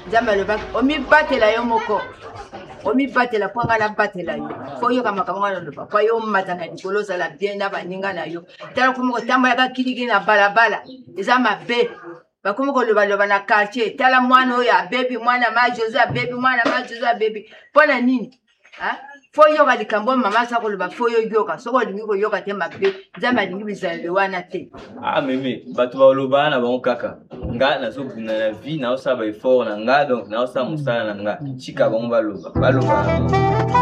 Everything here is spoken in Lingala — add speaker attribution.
Speaker 1: Nzambe alobaki omibatela yo moko omibatela po nga nabatela yo fo yoka makambo wana oloba po yo omata na likolo ozala bien na baninga na yo tala komoko tambolaka kilikili na balabala eza mabe bakomi kolobaloba na quartier tala mwana oyo abebi mwana ma José abebi mwana ma José abebi mpo na nini fo yoka likambo mama aza koloba fo yo yoka soki olingi koyoka te mabe Nzambe alingi bizaleli wana te
Speaker 2: meme bato balobana na bango kaka nga nazobunda na vie naosala baeffort na nga donc naosala mosala na nga tika bango baloba